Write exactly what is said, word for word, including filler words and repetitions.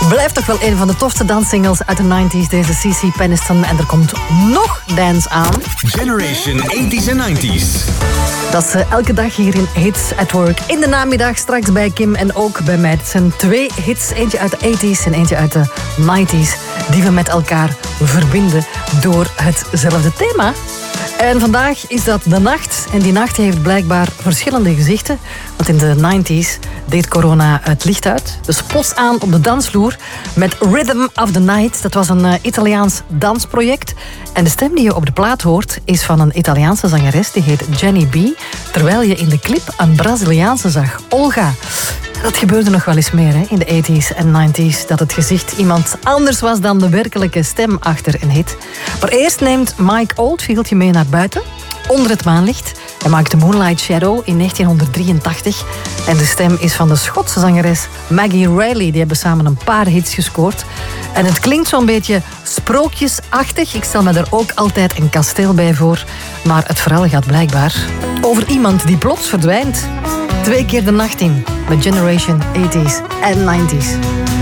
Blijft toch wel een van de tofste danssingles uit de negentig, deze C C Peniston. En er komt nog dance aan. Generation tachtiger en negentiger. Dat is uh, elke dag hier in Hits at Work. In de namiddag straks bij Kim en ook bij mij. Het zijn twee hits, eentje uit de tachtiger en eentje uit de negentig, die we met elkaar verbinden door hetzelfde thema. En vandaag is dat de nacht. En die nacht heeft blijkbaar verschillende gezichten. Want in de negentig deed corona het licht uit. Dus plots aan op de dansvloer met Rhythm of the Night. Dat was een uh, Italiaans dansproject. En de stem die je op de plaat hoort is van een Italiaanse zangeres. Die heet Jenny B. Terwijl je in de clip een Braziliaanse zag, Olga. Dat gebeurde nog wel eens meer hè, in de tachtiger en negentig. Dat het gezicht iemand anders was dan de werkelijke stem achter een hit. Maar eerst neemt Mike Oldfield je mee naar buiten. Onder het maanlicht. Hij maakte Moonlight Shadow in negentien drieëntachtig. En de stem is van de Schotse zangeres Maggie Reilly. Die hebben samen een paar hits gescoord. En het klinkt zo'n beetje sprookjesachtig. Ik stel me daar ook altijd een kasteel bij voor. Maar het verhaal gaat blijkbaar over iemand die plots verdwijnt. Twee keer de nacht in met Generation tachtiger en negentig.